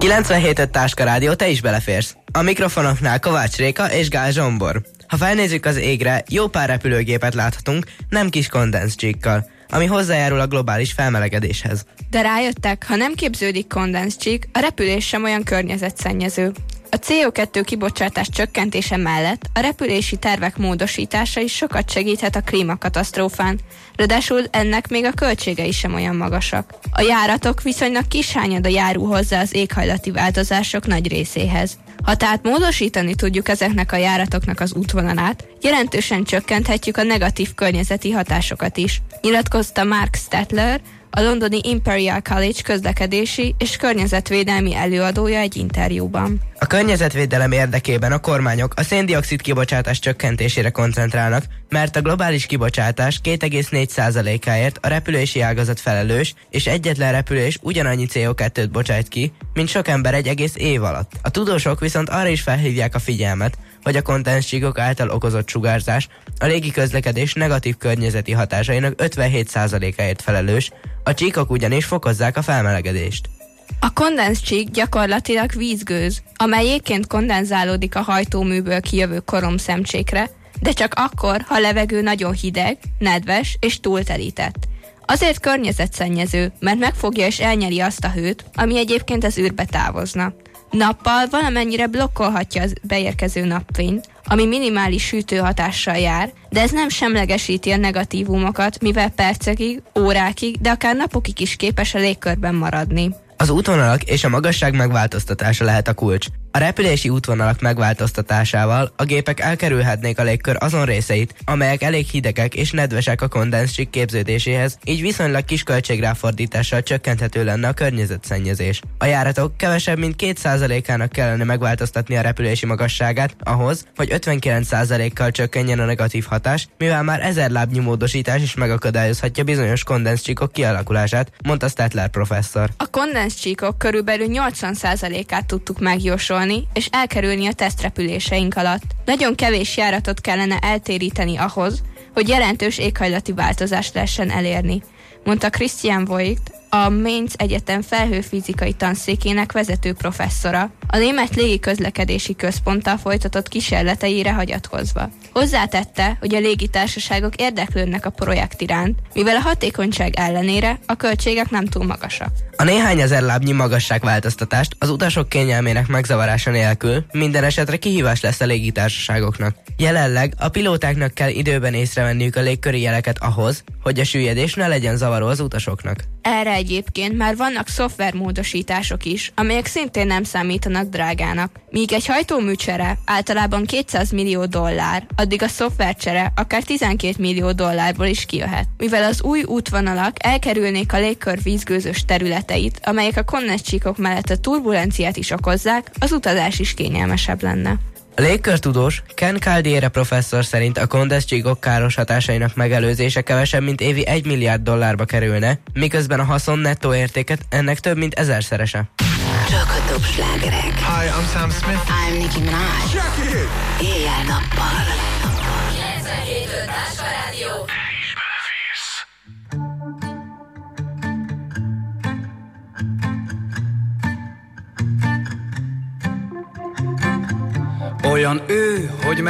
97.5 Táska Rádió, te is beleférsz. A mikrofonoknál Kovács Réka és Gál Zsombor. Ha felnézzük az égre, jó pár repülőgépet láthatunk, nem kis kondenzcsíkkal, ami hozzájárul a globális felmelegedéshez. De rájöttek, ha nem képződik kondenzcsík, a repülés sem olyan környezetszennyező. A CO2 kibocsátás csökkentése mellett a repülési tervek módosítása is sokat segíthet a klímakatasztrófán, ráadásul ennek még a költségei sem olyan magasak. A járatok viszonylag kis hányada járul hozzá az éghajlati változások nagy részéhez. Ha tehát módosítani tudjuk ezeknek a járatoknak az útvonalát, jelentősen csökkenthetjük a negatív környezeti hatásokat is, nyilatkozta Mark Stettler, a londoni Imperial College közlekedési és környezetvédelmi előadója egy interjúban. A környezetvédelem érdekében a kormányok a szén-dioxid kibocsátás csökkentésére koncentrálnak, mert a globális kibocsátás 2,4%-áért a repülési ágazat felelős, és egyetlen repülés ugyanannyi CO2-t bocsájt ki, mint sok ember egy egész év alatt. A tudósok viszont arra is felhívják a figyelmet, hogy a kondenzcsíkok által okozott sugárzás a légiközlekedés negatív környezeti hatásainak 57%-áért felelős, a csíkok ugyanis fokozzák a felmelegedést. A kondenzcsík gyakorlatilag vízgőz, amely jégként kondenzálódik a hajtóműből kijövő koromszemcsékre, de csak akkor, ha a levegő nagyon hideg, nedves és túltelített. Azért környezetszennyező, mert megfogja és elnyeli azt a hőt, ami egyébként az űrbe távozna. Nappal valamennyire blokkolhatja az beérkező napfényt, ami minimális sütőhatással jár, de ez nem semlegesíti a negatívumokat, mivel percekig, órákig, de akár napokig is képes a légkörben maradni. Az útvonalak és a magasság megváltoztatása lehet a kulcs. A repülési útvonalak megváltoztatásával a gépek elkerülhetnék a légkör azon részeit, amelyek elég hidegek és nedvesek a kondenzcsík képződéséhez, így viszonylag kis költségráfordítással csökkenthető lenne a környezetszennyezés. A járatok kevesebb mint 2%-ának kellene megváltoztatni a repülési magasságát ahhoz, hogy 59%-kal csökkenjen a negatív hatás, mivel már 1000 lábnyi módosítás is megakadályozhatja bizonyos kondenzcsíkok kialakulását, mondta Stettler professzor. A kondenzcsíkok körülbelül 80%-át tudtuk megjósolni és elkerülni a tesztrepüléseink alatt. Nagyon kevés járatot kellene eltéríteni ahhoz, hogy jelentős éghajlati változást lehessen elérni, mondta Christian Voigt, a Mainz Egyetem felhőfizikai tanszékének vezető professzora, a Német Légiközlekedési Központtal folytatott kísérleteire hagyatkozva. Hozzátette, hogy a légitársaságok érdeklődnek a projekt iránt, mivel a hatékonyság ellenére a költségek nem túl magasak. A néhány ezer lábnyi magasságváltoztatást az utasok kényelmének megzavarása nélkül minden esetre kihívás lesz a légitársaságoknak. Jelenleg a pilótáknak kell időben észrevenniük a légköri jeleket ahhoz, hogy a süllyedés ne legyen zavaró az utasoknak. Erre egyébként már vannak szoftvermódosítások is, amelyek szintén nem számítanak drágának. Míg egy hajtóműcsere általában $200 millió, addig a szoftvercsere akár $12 millió is kijöhet. Mivel az új útvonalak elkerülnék a légkör vízgőzös területeit, amelyek a kondenzcsíkok mellett a turbulenciát is okozzák, az utazás is kényelmesebb lenne. A légkörtudós Ken Caldeira professzor szerint a kondenzcsíkok káros hatásainak megelőzése kevesebb, mint évi $1 milliárd kerülne, miközben a haszon nettó értéket ennek több mint 1000-szerese. Csak a top slágerek. Hi, I'm Sam Smith. I'm Nicki Minaj. Check it! Éjjel-nappal. 97.5 Táska Rádió. Olyan ő, hogy